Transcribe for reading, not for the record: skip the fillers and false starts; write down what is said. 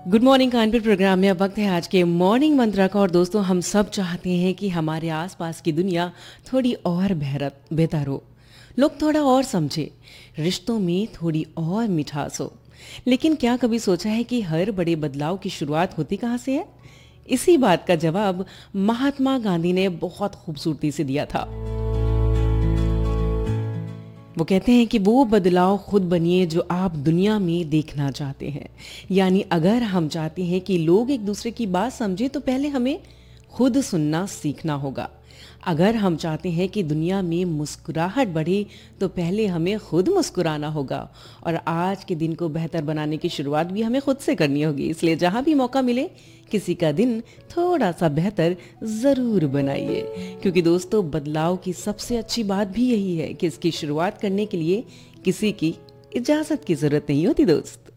Good morning Kanpur programme में अब वक्त है आज के मॉर्निंग मंत्रा का। और दोस्तों, हम सब चाहते हैं कि हमारे आसपास की दुनिया थोड़ी और बेहतर हो, लोग थोड़ा और समझे, रिश्तों में थोड़ी और मिठास हो। लेकिन क्या कभी सोचा है कि हर बड़े बदलाव की शुरुआत होती कहाँ से है? इसी बात का जवाब महात्मा गांधी ने बहुत खूबसूरती से दिया था। वो कहते हैं कि वो बदलाव खुद बनिए जो आप दुनिया में देखना चाहते हैं। यानी अगर हम चाहते हैं कि लोग एक दूसरे की बात समझे तो पहले हमें खुद सुनना सीखना होगा। अगर हम चाहते हैं कि दुनिया में मुस्कुराहट बढ़े तो पहले हमें खुद मुस्कुराना होगा। और आज के दिन को बेहतर बनाने की शुरुआत भी हमें खुद से करनी होगी। इसलिए जहां भी मौका मिले किसी का दिन थोड़ा सा बेहतर जरूर बनाइए, क्योंकि दोस्तों बदलाव की सबसे अच्छी बात भी यही है कि इसकी शुरुआत करने के लिए किसी की इजाजत की जरूरत नहीं होती दोस्त।